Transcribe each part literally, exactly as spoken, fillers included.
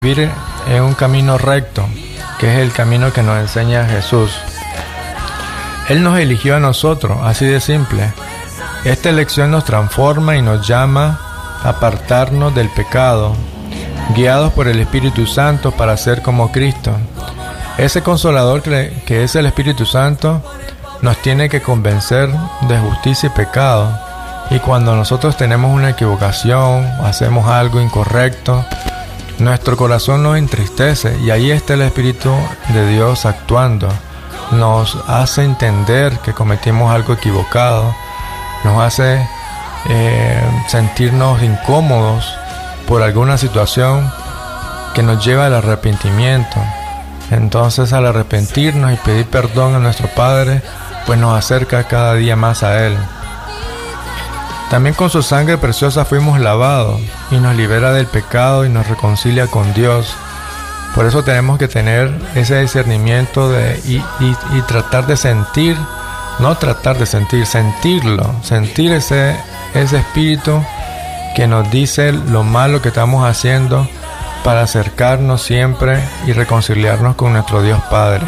vivir en un camino recto, que es el camino que nos enseña Jesús. Él nos eligió a nosotros, así de simple. Esta elección nos transforma y nos llama a apartarnos del pecado, guiados por el Espíritu Santo para ser como Cristo. Ese Consolador que es el Espíritu Santo nos tiene que convencer de justicia y pecado. Y cuando nosotros tenemos una equivocación, hacemos algo incorrecto, nuestro corazón nos entristece y ahí está el Espíritu de Dios actuando. Nos hace entender que cometimos algo equivocado, nos hace eh, sentirnos incómodos por alguna situación que nos lleva al arrepentimiento. Entonces, al arrepentirnos y pedir perdón a nuestro Padre, pues nos acerca cada día más a Él. También con su sangre preciosa fuimos lavados y nos libera del pecado y nos reconcilia con Dios. Por eso tenemos que tener ese discernimiento de, y, y, y tratar de sentir, no tratar de sentir, sentirlo, sentir ese, ese espíritu que nos dice lo malo que estamos haciendo para acercarnos siempre y reconciliarnos con nuestro Dios Padre.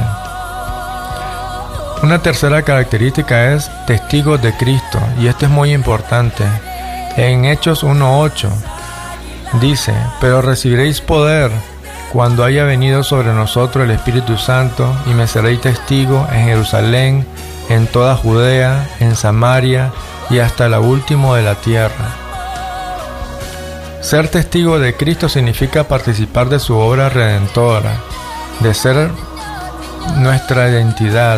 Una tercera característica es testigos de Cristo, y esto es muy importante. En Hechos uno ocho dice: pero recibiréis poder cuando haya venido sobre nosotros el Espíritu Santo, y me seréis testigo en Jerusalén, en toda Judea, en Samaria y hasta lo último de la tierra. Ser testigo de Cristo significa participar de su obra redentora, de ser nuestra identidad.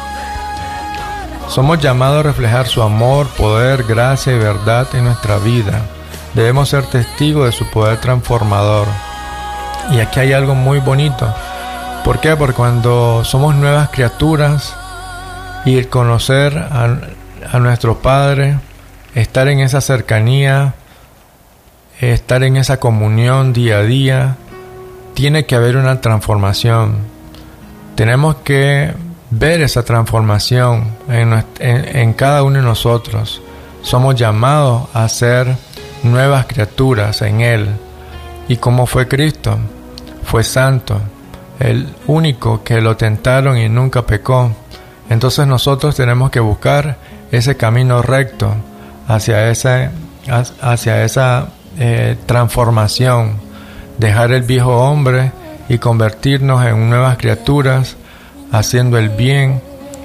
Somos llamados a reflejar su amor, poder, gracia y verdad en nuestra vida. Debemos ser testigos de su poder transformador. Y aquí hay algo muy bonito. ¿Por qué? Porque cuando somos nuevas criaturas y el conocer a, a nuestro Padre, estar en esa cercanía, estar en esa comunión día a día, tiene que haber una transformación. Tenemos que ver esa transformación en, en, en cada uno de nosotros. Somos llamados a ser nuevas criaturas en Él. ¿Y cómo fue Cristo? Fue santo, el único que lo tentaron y nunca pecó. Entonces nosotros tenemos que buscar ese camino recto hacia esa, hacia esa eh, transformación, dejar el viejo hombre y convertirnos en nuevas criaturas, haciendo el bien,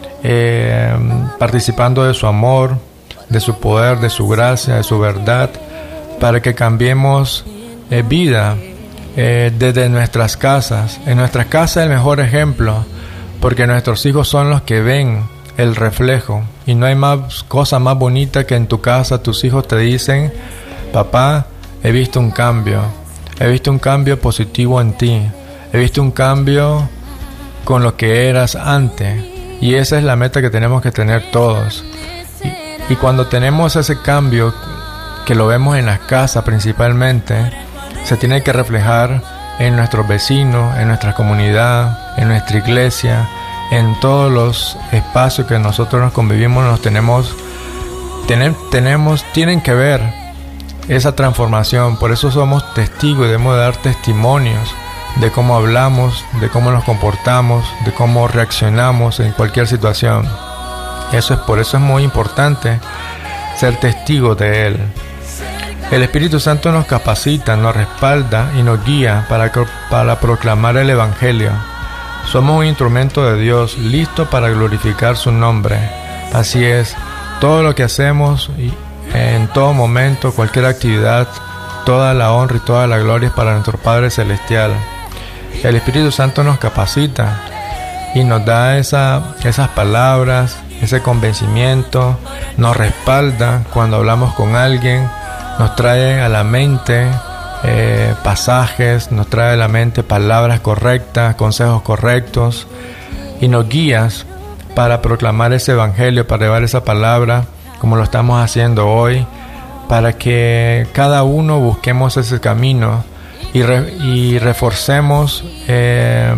eh, participando de su amor, de su poder, de su gracia, de su verdad, para que cambiemos eh, vida eh, desde nuestras casas. En nuestras casas el mejor ejemplo, porque nuestros hijos son los que ven el reflejo, y no hay más cosa más bonita que en tu casa tus hijos te dicen: papá, he visto un cambio, he visto un cambio positivo en ti, he visto un cambio con lo que eras antes. Y esa es la meta que tenemos que tener todos. Y, y cuando tenemos ese cambio, que lo vemos en las casas principalmente, se tiene que reflejar en nuestros vecinos, en nuestra comunidad, en nuestra iglesia, en todos los espacios que nosotros nos convivimos. Nos tenemos, tener, tenemos, tienen que ver esa transformación. Por eso somos testigos y debemos dar testimonios de cómo hablamos, de cómo nos comportamos, de cómo reaccionamos en cualquier situación. Eso es, por eso es muy importante ser testigos de Él. El Espíritu Santo nos capacita, nos respalda y nos guía para, para proclamar el Evangelio. Somos un instrumento de Dios, listo para glorificar su nombre. Así es, todo lo que hacemos en todo momento, cualquier actividad, toda la honra y toda la gloria es para nuestro Padre Celestial. El Espíritu Santo nos capacita y nos da esa, esas palabras, ese convencimiento, nos respalda cuando hablamos con alguien, nos trae a la mente eh, pasajes, nos trae a la mente palabras correctas, consejos correctos, y nos guías para proclamar ese evangelio, para llevar esa palabra como lo estamos haciendo hoy, para que cada uno busquemos ese camino y, re, y reforcemos eh,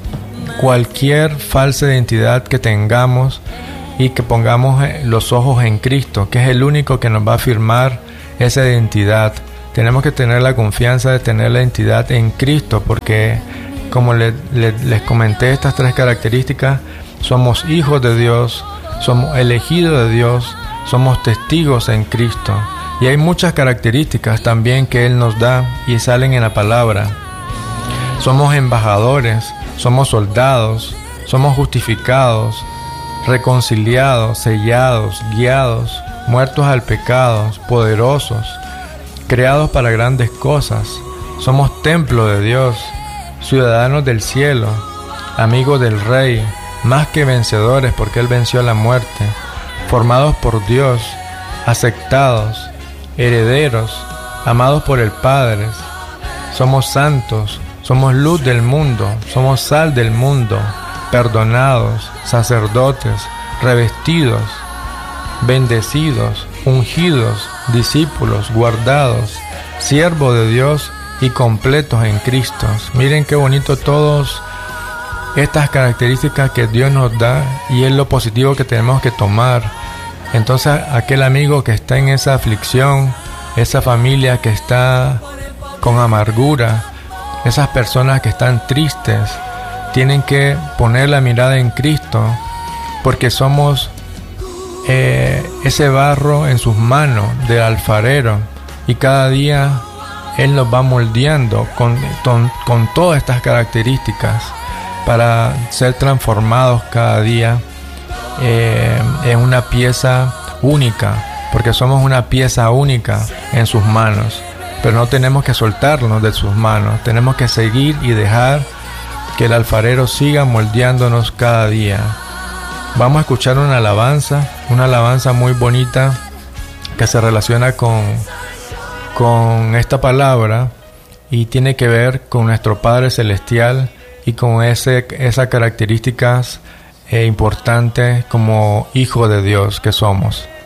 cualquier falsa identidad que tengamos, y que pongamos los ojos en Cristo, que es el único que nos va a afirmar esa identidad, tenemos que tener la confianza de tener la identidad en Cristo, porque como le, le, les comenté estas tres características, somos hijos de Dios, somos elegidos de Dios, somos testigos en Cristo. Y hay muchas características también que Él nos da y salen en la palabra. Somos embajadores, somos soldados, somos justificados, reconciliados, sellados, guiados, muertos al pecado, poderosos, creados para grandes cosas. Somos templo de Dios, ciudadanos del cielo, amigos del Rey, más que vencedores porque Él venció la muerte, formados por Dios, aceptados, herederos, amados por el Padre. Somos santos, somos luz del mundo, somos sal del mundo, perdonados, sacerdotes, revestidos, bendecidos, ungidos, discípulos, guardados, siervos de Dios y completos en Cristo. Miren qué bonito todas estas características que Dios nos da, y es lo positivo que tenemos que tomar. Entonces, aquel amigo que está en esa aflicción, esa familia que está con amargura, esas personas que están tristes, tienen que poner la mirada en Cristo, porque somos eh, ese barro en sus manos del alfarero, y cada día Él nos va moldeando con, con, con todas estas características para ser transformados cada día eh, en una pieza única, porque somos una pieza única en sus manos. Pero no tenemos que soltarnos de sus manos, tenemos que seguir y dejar que el alfarero siga moldeándonos cada día. Vamos a escuchar una alabanza, una alabanza muy bonita que se relaciona con, con esta palabra y tiene que ver con nuestro Padre Celestial y con ese, esas características eh, importantes como hijo de Dios que somos.